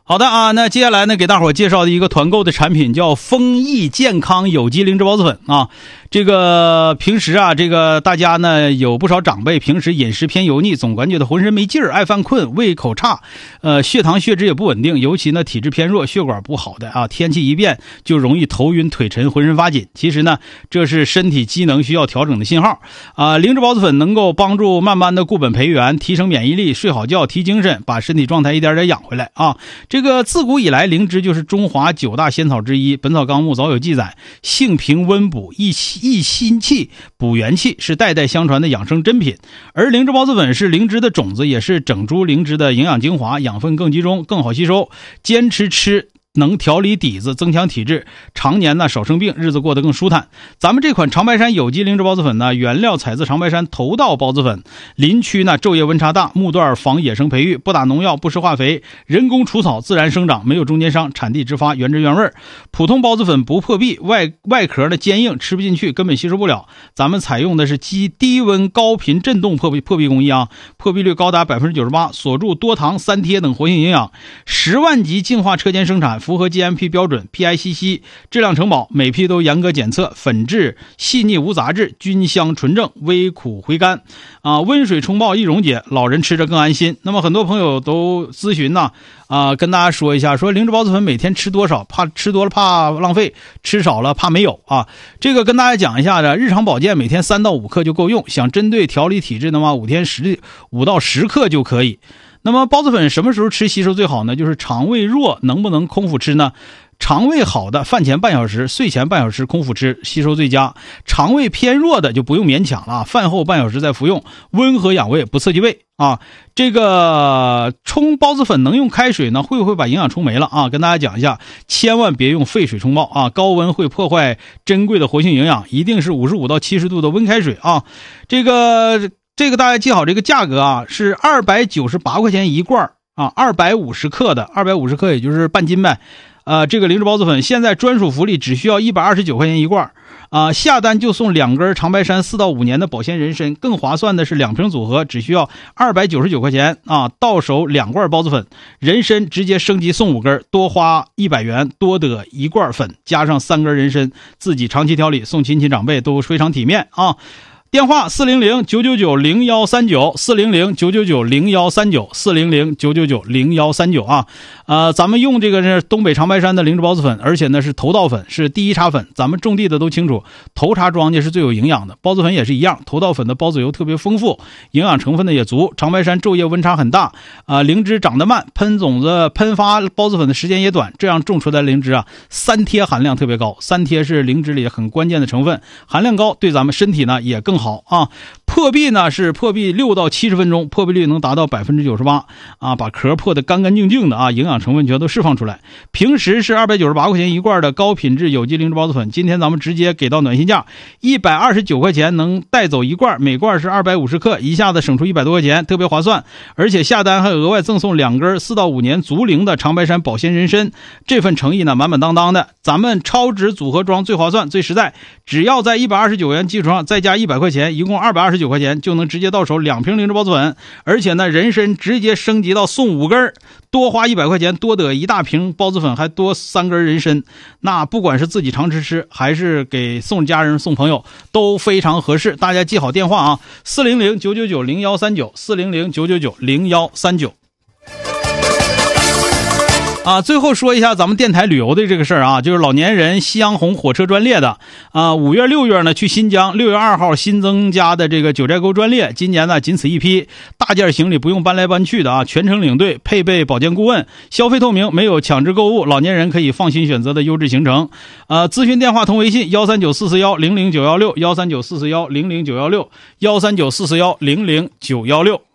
好的啊，那接下来呢，给大伙介绍的一个团购的产品叫丰益健康有机灵芝孢子粉啊。这个平时啊，这个大家呢有不少长辈平时饮食偏油腻，总感觉到浑身没劲儿，爱犯困，胃口差，血糖血脂也不稳定，尤其呢体质偏弱，血管不好的啊，天气一变就容易头晕腿沉，浑身发紧。其实呢，这是身体机能需要调整的信号啊。灵芝孢子粉能够帮助慢慢的固本培元，提升免疫力，睡好觉，提精神，把身体状态一点点养回来啊。这个自古以来，灵芝就是中华9大仙草之一，《本草纲目》早有记载，性平温补，益心气，补元气，是代代相传的养生珍品。而灵芝孢子粉是灵芝的种子，也是整株灵芝的营养精华，养分更集中，更好吸收，坚持吃能调理底子，增强体质，常年呢少生病，日子过得更舒坦。咱们这款长白山有机灵芝孢子粉呢，原料采自长白山头道孢子粉，林区呢昼夜温差大，木段防野生培育，不打农药，不施化肥，人工除草，自然生长，没有中间商，产地直发，原汁原味。普通孢子粉不破壁，外壳呢坚硬，吃不进去，根本吸收不了。咱们采用的是低温高频振动破壁工艺啊，破壁率高达 98%， 锁住多糖三萜等活性营养，10万级净化车间生产，符合 GMP 标准， PICC 质量承保，每批都严格检测，粉质细腻无杂质，菌香纯正，微苦回甘啊，温水冲泡易溶解，老人吃着更安心。那么很多朋友都咨询呢跟大家说一下，说灵芝孢子粉每天吃多少，怕吃多了怕浪费，吃少了怕没有啊。这个跟大家讲一下的，日常保健每天3到5克就够用，想针对调理体质的话，5到10克就可以。那么孢子粉什么时候吃吸收最好呢？就是肠胃弱能不能空腹吃呢？肠胃好的饭前半小时，睡前半小时空腹吃，吸收最佳。肠胃偏弱的就不用勉强了，饭后半小时再服用，温和养胃，不刺激胃啊。这个冲孢子粉能用开水呢，会不会把营养冲没了啊？跟大家讲一下，千万别用沸水冲泡啊，高温会破坏珍贵的活性营养，一定是55到70度的温开水啊。这个大家记好，这个价格啊是298块钱一罐啊，250克的，250克也就是半斤呗。这个灵芝孢子粉现在专属福利，只需要129块钱一罐啊，下单就送2根长白山4到5年的保鲜人参，更划算的是2瓶组合，只需要299块钱啊，到手2罐孢子粉，人参直接升级送5根，多花100元多得1罐粉，加上3根人参，自己长期调理，送亲戚长辈都非常体面啊。电话400-999-0139 400-999-0139 400-999-0139啊。咱们用这个是东北长白山的灵芝孢子粉，而且呢是头道粉，是第一茬粉。咱们种地的都清楚，头茬庄稼是最有营养的，孢子粉也是一样，头道粉的孢子油特别丰富，营养成分的也足。长白山昼夜温差很大灵芝长得慢，喷种子喷发孢子粉的时间也短，这样种出来的灵芝啊，三萜含量特别高，三萜是灵芝里很关键的成分，含量高，对咱们身体呢也更好啊。破壁呢是破壁6到70分钟，破壁率能达到 98% 啊，把壳破得干干净净的啊，营养成分全都释放出来。平时是298块钱一罐的高品质有机灵芝孢子粉，今天咱们直接给到暖心价，129块钱能带走一罐，每罐是250克，一下子省出100多块钱，特别划算。而且下单还额外赠送2根4到5年足龄的长白山保鲜人参，这份诚意呢满满当当的。咱们超值组合装最划算最实在，只要在129元基础上再加100块钱，一共229块钱就能直接到手2瓶灵芝孢子粉，而且呢人参直接升级到送5根，多花100块钱多得1大瓶孢子粉，还多3根人参。那不管是自己常吃还是给送家人送朋友都非常合适。大家记好电话啊，400-999-0139 400-999-0139啊。最后说一下咱们电台旅游的这个事儿啊，就是老年人夕阳红火车专列的5月6月呢去新疆，6月2号新增加的这个九寨沟专列，今年呢仅此一批，大件行李不用搬来搬去的啊，全程领队，配备保健顾问，消费透明，没有强制购物，老年人可以放心选择的优质行程。咨询电话同微信13944100916 13944100916 13944100916。